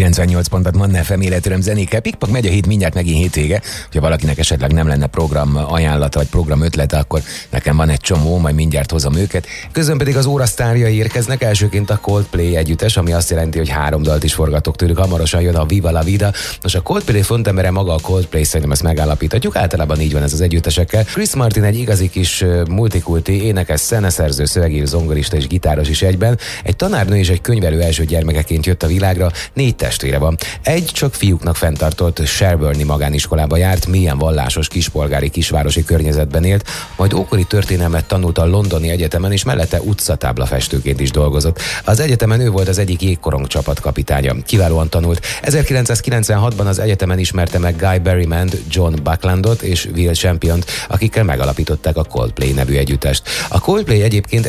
98 pontot Manna FM életöröm zenékkel. Pikpak megy a hét, mindjárt megint hétvége. Ha valakinek esetleg nem lenne program ajánlata vagy program ötlete, akkor nekem van egy csomó, majd mindjárt hozom őket. Közben pedig az óra sztárjai érkeznek, elsőként a Coldplay együttes, ami azt jelenti, hogy 3 dalt is forgatok tőlük. Hamarosan jön a Viva la Vida. Most a Coldplay frontembere maga a Coldplay, szerintem ezt megállapíthatjuk. Általában így van ez az együttesekkel. Chris Martin egy igazi kis multikulti, énekes, zeneszerző, szövegíró, zongorista és gitáros is egyben. Egy tanárnő és egy könyvelő első gyermekeként jött a világra. 4 testvére van. Egy csak fiúknak fenntartott Sherburne-i magániskolába járt, mélyen vallásos kispolgári kisvárosi környezetben élt, majd ókori történelmet tanult a Londoni Egyetemen, és mellette utcatáblafestőként is dolgozott. Az egyetemen ő volt az egyik jégkorong csapatkapitánya. Kiválóan tanult. 1996-ban az egyetemen ismerte meg Guy Berryman, John Bucklandot és Will Championt, akikkel megalapították a Coldplay nevű együttest. A Coldplay egyébként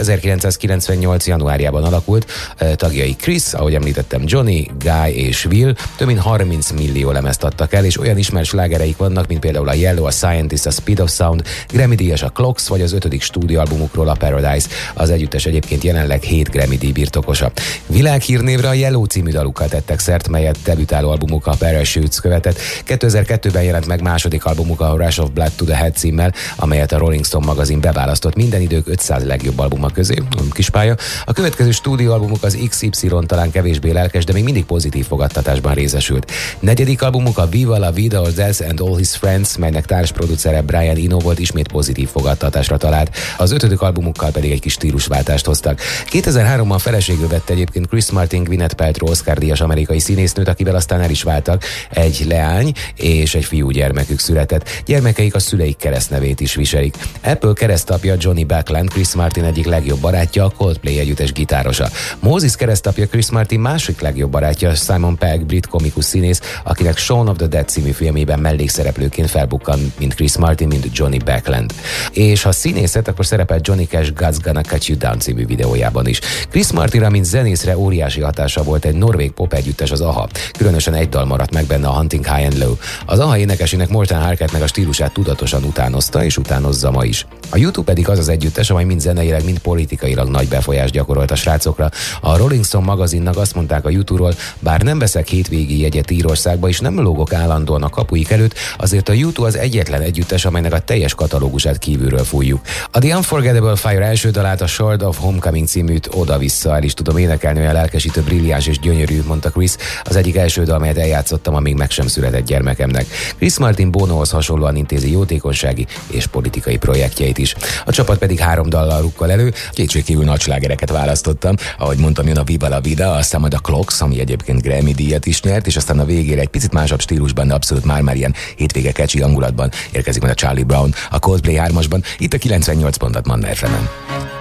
1998. januárjában alakult, tagjai Chris, ahogy említettem, Johnny, Guy és Will több mint 30 millió lemezt adtak el, és olyan ismert slágereik vannak, mint például a Yellow, a Scientist, a Speed of Sound, Grammy-díjas a Clocks, vagy az 5. stúdióalbumukról a Paradise. Az együttes egyébként jelenleg 7 Grammy-díj birtokosa. Világhírnévre a Yellow című dalukkal tettek szert, melyet debütáló albumuk a Parachutes követett. 2002-ben jelent meg második albumuk a Rush of Blood to the Head címmel, amelyet a Rolling Stone magazin beválasztott minden idők 500 legjobb albuma közé. Kispálya. A következő stúdióalbumuk az XY talán kevésbé lelkes, de még mindig pozitív fogadtatásban részesült. 4. albumuk a Viva la Vida or Death and All His Friends, melynek társproducere Brian Eno volt, ismét pozitív fogadtatásra talált. Az 5. albumukkal pedig egy kis stílusváltást hoztak. 2003-ban feleségül vette egyébként Chris Martin Gwyneth Paltrow Oscar-díjas amerikai színésznőt, akivel aztán el is váltak. Egy leány és egy fiú gyermekük született. Gyermekeik a szüleik keresztnevét is viselik. Apple keresztapja Johnny Buckland, Chris Martin egyik legjobb barátja, a Coldplay együttes gitárosa. Moses keresztapja Chris Martin másik legjobb barátja, Simon Pegg, brit komikus színész, akinek Shaun of the Dead című filmében mellékszereplőként felbukkan, mint Chris Martin, mint Johnny Buckland. És ha színészet, akkor szerepelt Johnny Cash God's Gonna Cut You Down című videójában is. Chris Martinra, mint zenészre óriási hatása volt egy norvég pop együttes, az AHA. Különösen egy dal maradt meg benne, a Hunting High and Low. Az AHA énekesének Morten Harketnek a stílusát tudatosan utánozta és utánozza ma is. A YouTube pedig az az együttes, amely mind zeneileg, mind politikailag nagy befolyást gyakorolt a srácokra. A Rolling Stone magazinnak azt mondták a YouTube-ról, bár nem veszek hétvégi jegyet Írországba és nem lógok állandóan a kapuik előtt, azért a YouTube az egyetlen együttes, amelynek a teljes katalógusát kívülről fújjuk. A The Unforgettable Fire első dalát, a Short of Homecoming címűt oda-vissza el is tudom énekelni, olyan lelkesítő, brilliáns és gyönyörű, mondta Chris, az egyik első dal, melyet eljátszottam, amíg meg sem született gyermekemnek. Chris Martin Bonohoz hasonlóan intézi jótékonysági és politikai projektjeit is. A csapat pedig 3 dallal rukkol elő, kétségkívül nagy slágereket választottam. Ahogy mondtam, jön a Viva la Vida, aztán majd a Clocks, ami egyébként Grammy-díjat is nyert, és aztán a végére egy picit másabb stílusban, de abszolút már ilyen hétvége catchy hangulatban érkezik majd a Charlie Brown, a Coldplay 3-asban, itt a 98 pontot Manna FM-en.